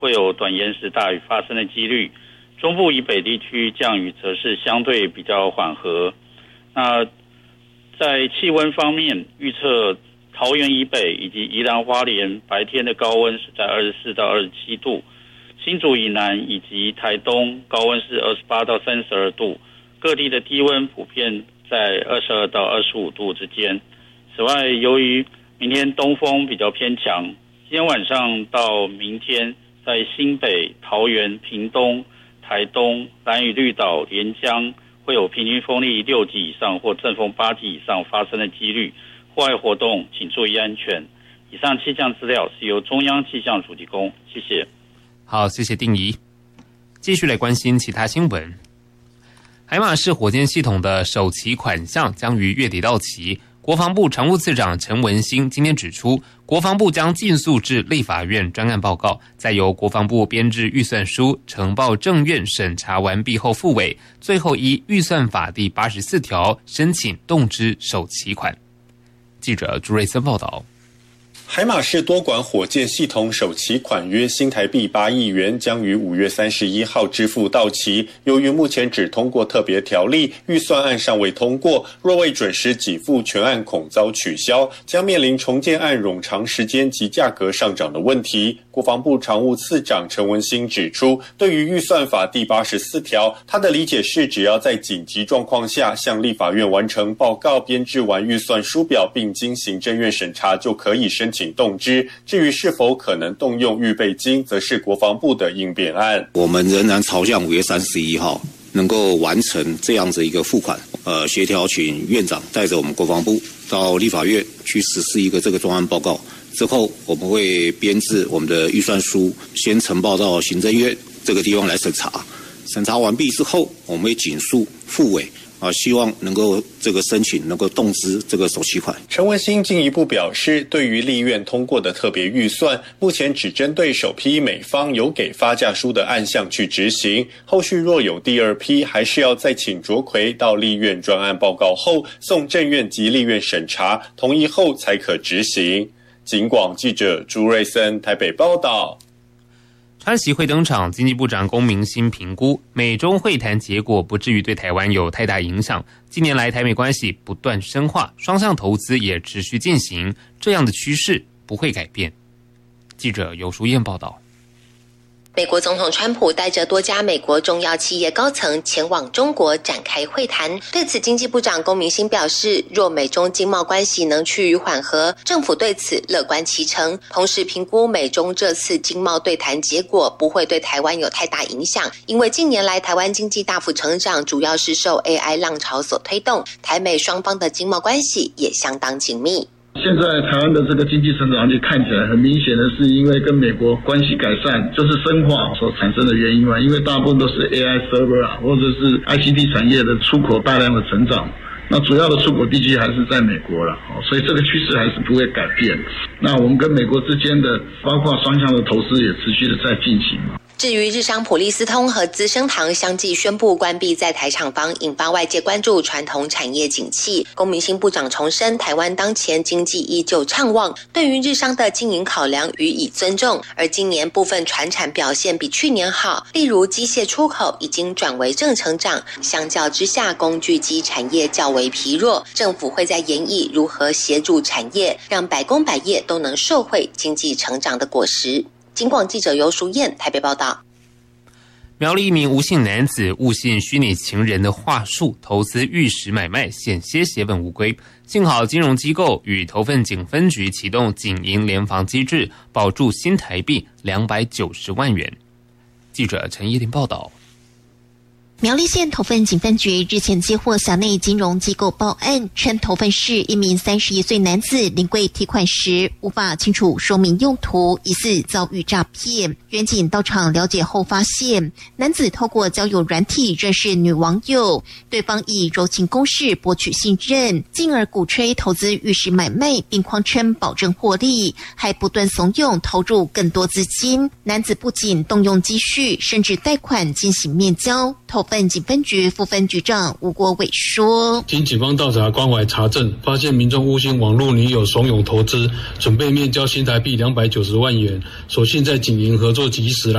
会有短延时大雨发生的几率。中部以北地区降雨则是相对比较缓和。那在气温方面，预测桃园以北以及宜兰花莲白天的高温是在24到27度，新竹以南以及台东高温是28到32度，各地的低温普遍在22到25度之间。此外，由于明天东风比较偏强，今天晚上到明天在新北、桃园、屏东、台东、兰屿、绿岛、连江会有平均风力6级以上或阵风8级以上发生的几率，户外活动请注意安全。以上气象资料是由中央气象署提供，谢谢。 好，谢谢定仪。继续来关心其他新闻。海马式火箭系统的首期款项将于月底到期。国防部常务次长陈文兴今天指出，国防部将尽速至立法院专案报告，再由国防部编制预算书呈报政院审查完毕后复委，最后依预算法第84条申请动支首期款。记者朱瑞森报道。 海马式多管火箭系统首期款约新台币8亿元，将于5月31号支付到期。由于目前只通过特别条例，预算案尚未通过，若未准时给付，全案恐遭取消，将面临重建案冗长时间及价格上涨的问题。国防部常务次长陈文兴指出，对于预算法第84条，他的理解是只要在紧急状况下向立法院完成报告，编制完预算书表，并经行政院审查，就可以申请动支。至于是否可能动用预备金，则是国防部的应变案。 我们仍然朝向5月31号能够完成这样子一个付款，协调请院长带着我们国防部到立法院去实施一个这个专案报告。之后我们会编制我们的预算书，先呈报到行政院这个地方来审查。审查完毕之后，我们会紧速复委。希望能够这个申请能够动支这个首期款。 陈文兴进一步表示，对于立院通过的特别预算，目前只针对首批美方有给发价书的案项去执行，后续若有第二批，还是要再请卓奎到立院专案报告后，送政院及立院审查，同意后才可执行。警广记者朱瑞森台北报道。 川习会登场，经济部长龚明鑫评估，美中会谈结果不至于对台湾有太大影响。近年来台美关系不断深化，双向投资也持续进行，这样的趋势不会改变。记者尤淑燕报道。 美国总统川普带着多家美国重要企业高层前往中国展开会谈。对此，经济部长龚明鑫表示，若美中经贸关系能趋于缓和，政府对此乐观其成。同时评估美中这次经贸对谈结果不会对台湾有太大影响，因为近年来台湾经济大幅成长，主要是受 AI 浪潮所推动，台美双方的经贸关系也相当紧密。 现在台湾的这个经济成长率看起来很明显的是因为跟美国关系改善，这是深化所产生的原因嘛？因为大部分都是 AI server 或者是 ICT 产业的出口大量的成长，那主要的出口地区还是在美国了，所以这个趋势还是不会改变。那我们跟美国之间的包括双向的投资也持续的在进行嘛。 至于日商普利司通和资生堂相继宣布关闭在台厂房，引发外界关注传统产业景气。龚明鑫部长重申，台湾当前经济依旧畅旺，对于日商的经营考量予以尊重。而今年部分传产表现比去年好，例如机械出口已经转为正成长，相较之下工具机产业较为疲弱。政府会在研议如何协助产业，让百工百业都能受惠经济成长的果实。警广记者尤淑燕台北报道。 苗栗一名吴姓男子误信虚拟情人的话术，投资玉石买卖，险些血本无归。幸好金融机构与头份警分局启动警银联防机制，保住新台币290万元。记者陈依林报道。 苗栗县头份警分局日前接获辖内金融机构报案，称头份市一名31岁男子临柜提款时无法清楚说明用途，疑似遭遇诈骗。员警到场了解后发现，男子透过交友软体认识女网友，对方以柔情攻势博取信任，进而鼓吹投资玉石买卖，并谎称保证获利，还不断怂恿投入更多资金。男子不仅动用积蓄，甚至贷款进行面交。头份警分局副分局长吴国伟说， 经警方调查关怀查证，发现民众误信网络女友怂恿投资，准备面交新台币290万元，所幸在警营合作及时